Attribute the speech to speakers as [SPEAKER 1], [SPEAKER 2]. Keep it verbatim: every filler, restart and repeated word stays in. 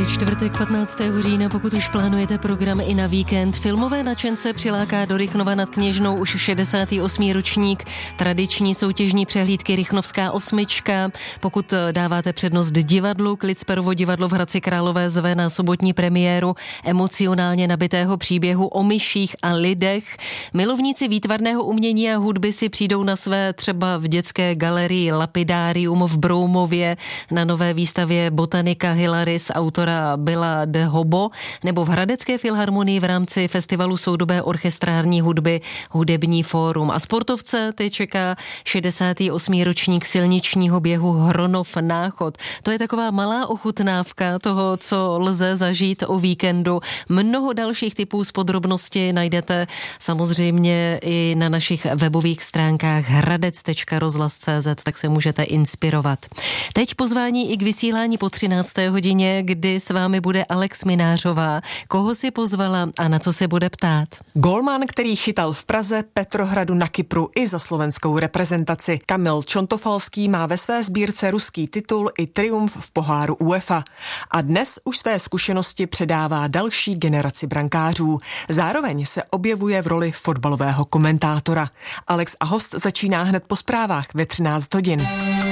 [SPEAKER 1] čtvrtek patnáctého října, pokud už plánujete program i na víkend, filmové nadšence přiláká do Rychnova nad Kněžnou už šedesátý osmý ročník tradiční soutěžní přehlídky Rychnovská osmička. Pokud dáváte přednost divadlu, Klitsperovo divadlo v Hradci Králové zve na sobotní premiéru emocionálně nabitého příběhu o myších a lidech. Milovníci výtvarného umění a hudby si přijdou na své třeba v dětské galerii Lapidárium v Broumově, na nové výstavě Botanika Hilaris autora Billa de Hobo, nebo v Hradecké filharmonii v rámci festivalu soudobé orchestrární hudby Hudební fórum. A sportovce ty čeká šedesátý osmý ročník silničního běhu Hronov Náchod. To je taková malá ochutnávka toho, co lze zažít o víkendu. Mnoho dalších typů z podrobnosti najdete samozřejmě i na našich webových stránkách hradec tečka rozhlas tečka cé zet, tak se můžete inspirovat. Teď pozvání i k vysílání po třinácté hodině, kdy s vámi bude Alex Minářová. Koho si pozvala a na co se bude ptát?
[SPEAKER 2] Golman, který chytal v Praze, Petrohradu, na Kypru i za slovenskou reprezentaci. Kamil Čontofalský má ve své sbírce ruský titul i triumf v poháru UEFA. A dnes už své zkušenosti předává další generaci brankářů. Zároveň se objevuje v roli fotbalového komentátora. Alex a host začíná hned po zprávách ve třináct hodin.